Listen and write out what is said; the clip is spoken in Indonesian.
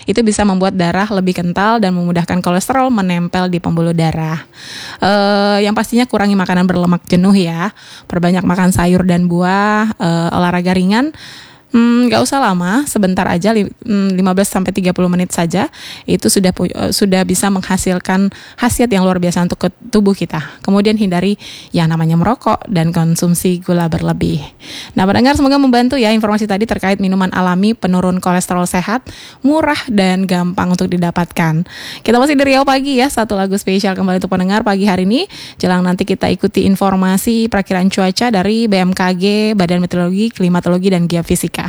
itu bisa membuat darah lebih kental dan memudahkan kolesterol menempel di pembuluh darah. Yang pastinya kurangi makanan berlemak jenuh ya. Perbanyak makan sayur dan buah, olahraga ringan. Gak usah lama, sebentar aja, 15-30 menit saja itu sudah bisa menghasilkan khasiat yang luar biasa untuk tubuh kita. Kemudian hindari yang namanya merokok dan konsumsi gula berlebih. Nah, pendengar, semoga membantu ya informasi tadi terkait minuman alami penurun kolesterol sehat, murah dan gampang untuk didapatkan. Kita masih di Riau Pagi ya, satu lagu spesial kembali untuk pendengar pagi hari ini. Jelang nanti kita ikuti informasi perakiraan cuaca dari BMKG, Badan Meteorologi, Klimatologi dan Geofisika.